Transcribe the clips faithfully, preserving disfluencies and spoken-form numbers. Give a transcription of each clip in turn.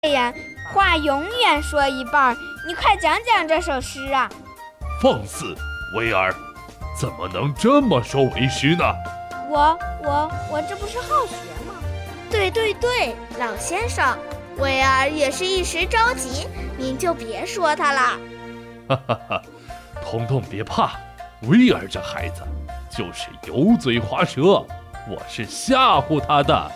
呀，话永远说一半，你快讲讲这首诗啊！ 放肆，威尔，怎么能这么说为师呢？ 我我我这不是好学吗？ 对对对，老先生，威尔也是一时着急，您就别说他了。 哈哈哈，彤彤别怕，威尔这孩子就是油嘴滑舌，我是吓唬他的。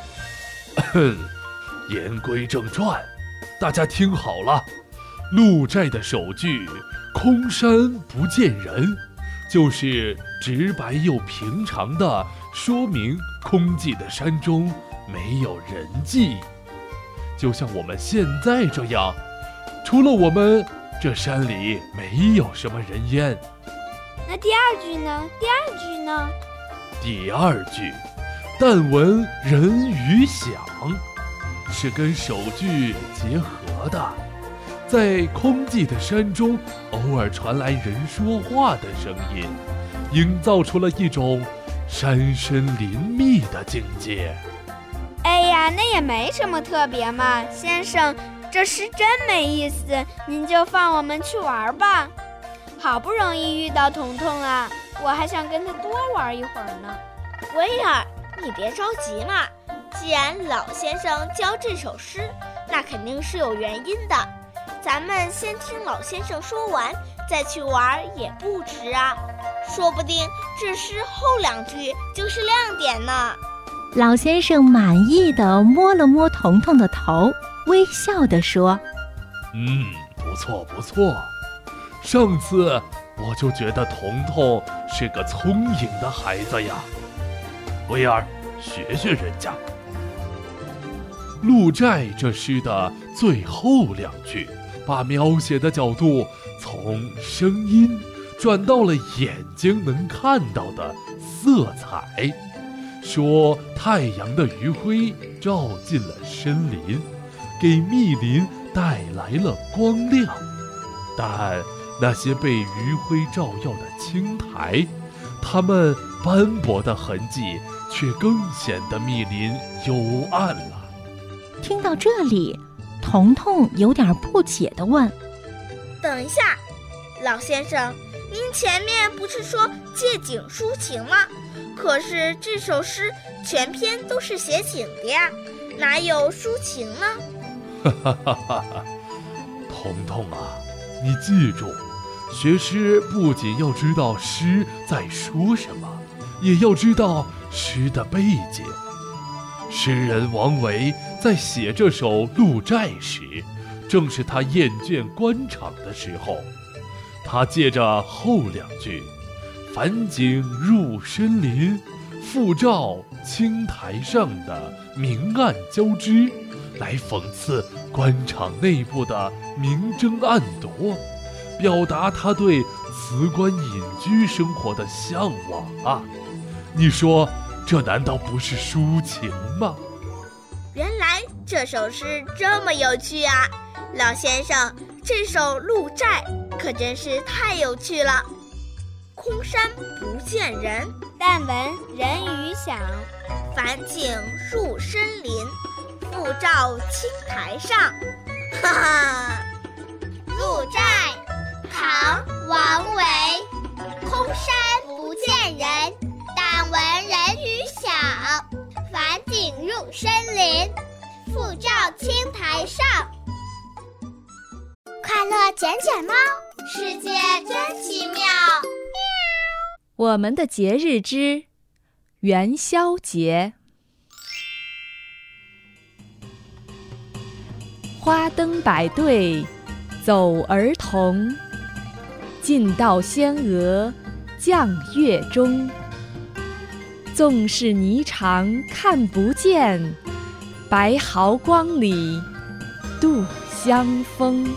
言归正传，大家听好了，鹿柴的首句“空山不见人”，就是直白又平常的说明空寂的山中没有人迹，就像我们现在这样，除了我们，这山里没有什么人烟。 那第二句呢？第二句呢？ 第二句“但闻人语响”，是跟首句结合的，在空寂的山中偶尔传来人说话的声音，营造出了一种山深林密的境界。 哎呀，那也没什么特别嘛，先生，这诗真没意思，您就放我们去玩吧。好不容易遇到彤彤啊，我还想跟他多玩一会儿呢。 威尔，你别着急嘛，既然老先生教这首诗，那肯定是有原因的。咱们先听老先生说完，再去玩也不迟啊。说不定这诗后两句就是亮点呢。 老先生满意地摸了摸彤彤的头，微笑地说： 嗯，不错不错，上次我就觉得彤彤是个聪颖的孩子呀。威尔，学学人家。鹿柴这诗的最后两句，把描写的角度从声音转到了眼睛能看到的色彩，说太阳的余晖照进了森林，给密林带来了光亮，但那些被余晖照耀的青苔，它们斑驳的痕迹却更显得密林幽暗了。 听到这里，彤彤有点不解地问： 等一下，老先生，您前面不是说借景抒情吗？可是这首诗全篇都是写景的呀，哪有抒情呢？ 哈哈哈哈哈！彤彤啊，你记住，学诗不仅要知道诗在说什么，也要知道诗的背景。诗人王维在写这首《鹿柴》时，正是他厌倦官场的时候。他借着后两句“返景入深林，复照青苔上”的明暗交织，来讽刺官场内部的明争暗夺，表达他对辞官隐居生活的向往啊！你说这难道不是抒情吗？ 原来这首诗这么有趣啊！老先生，这首《鹿柴》可真是太有趣了。空山不见人， 但闻人语响， 返景入深林，复照青苔上。哈哈， 《鹿柴》唐·王维。空山不见人，但闻人语响，返景入深林，复照青苔上。快乐捡捡猫，世界真奇妙。 我们的节日之元宵节。花灯百对走儿童，尽道仙娥降月中。纵是霓裳看不见，白毫光里度香风。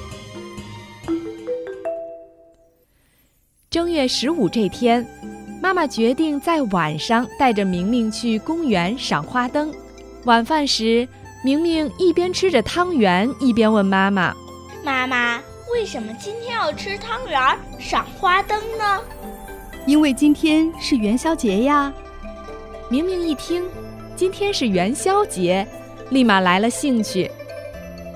正月十五这天，妈妈决定在晚上带着明明去公园赏花灯。晚饭时，明明一边吃着汤圆，一边问妈妈： 妈妈，为什么今天要吃汤圆赏花灯呢？ 因为今天是元宵节呀。 明明一听今天是元宵节，立马来了兴趣。